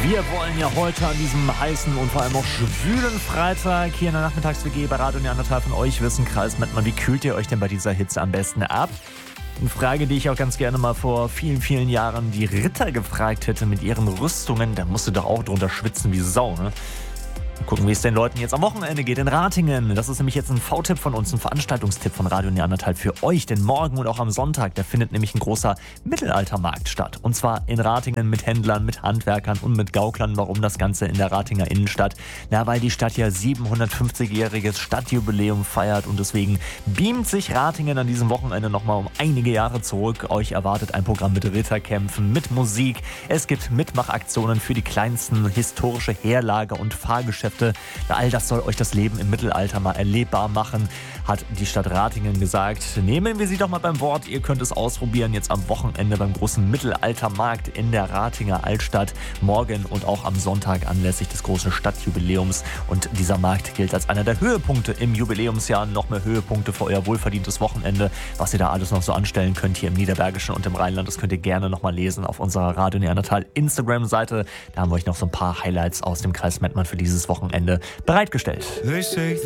Wir wollen ja heute an diesem heißen und vor allem auch schwülen Freitag hier in der Nachmittags-WG bei Radio Neandertal von euch wissen, Kreis Mettmann, wie kühlt ihr euch denn bei dieser Hitze am besten ab? Eine Frage, die ich auch ganz gerne mal vor vielen, vielen Jahren die Ritter gefragt hätte mit ihren Rüstungen. Da musst du doch auch drunter schwitzen wie Sau, ne? Mal gucken, wie es den Leuten jetzt am Wochenende geht in Ratingen. Das ist nämlich jetzt ein V-Tipp von uns, ein Veranstaltungstipp von Radio Neandertal für euch. Denn morgen und auch am Sonntag, da findet nämlich ein großer Mittelaltermarkt statt. Und zwar in Ratingen mit Händlern, mit Handwerkern und mit Gauklern. Warum das Ganze in der Ratinger Innenstadt? Na, weil die Stadt ja 750-jähriges Stadtjubiläum feiert. Und deswegen beamt sich Ratingen an diesem Wochenende nochmal um einige Jahre zurück. Euch erwartet ein Programm mit Ritterkämpfen, mit Musik. Es gibt Mitmachaktionen für die kleinsten historische Heerlager und Fahrgeschäfte. All das soll euch das Leben im Mittelalter mal erlebbar machen, hat die Stadt Ratingen gesagt. Nehmen wir sie doch mal beim Wort. Ihr könnt es ausprobieren jetzt am Wochenende beim großen Mittelaltermarkt in der Ratinger Altstadt. Morgen und auch am Sonntag anlässlich des großen Stadtjubiläums. Und dieser Markt gilt als einer der Höhepunkte im Jubiläumsjahr. Noch mehr Höhepunkte für euer wohlverdientes Wochenende. Was ihr da alles noch so anstellen könnt hier im Niederbergischen und im Rheinland, das könnt ihr gerne noch mal lesen auf unserer Radio Neandertal Instagram-Seite. Da haben wir euch noch so ein paar Highlights aus dem Kreis Mettmann für dieses Wochenende bereitgestellt.